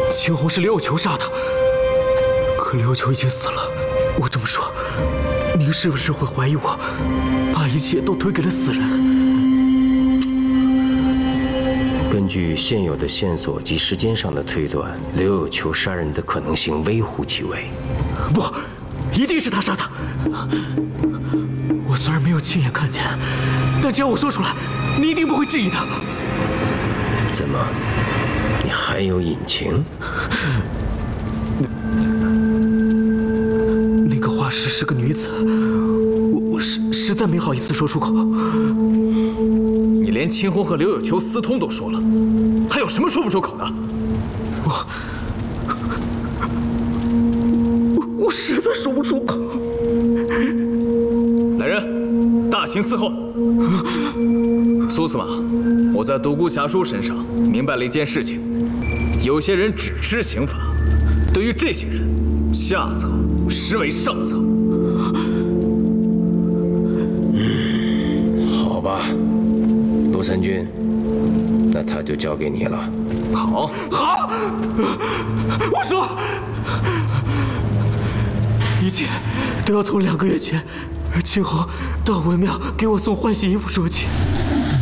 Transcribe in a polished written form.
青红是刘有求杀的，可刘有求已经死了。我这么说，您是不是会怀疑我，把一切都推给了死人？ 根据现有的线索及时间上的推断，刘有求杀人的可能性微乎其微。 不，一定是他杀的。我虽然没有亲眼看见，但只要我说出来，你一定不会质疑的。 怎么，你还有隐情？ 那个画师是个女子，我实在没好意思说出口。 你连秦红和刘有求私通都说了，还有什么说不出口的？ 我实在说不出口。 来人，大刑伺候。苏司马，我在独孤侠书身上明白了一件事情：有些人只知刑法，对于这些人，下策实为上策。 好吧，陆三军，那他就交给你了。 好， 好，我说，一切都要从2个月前，青红到文庙给我送换洗衣服说起。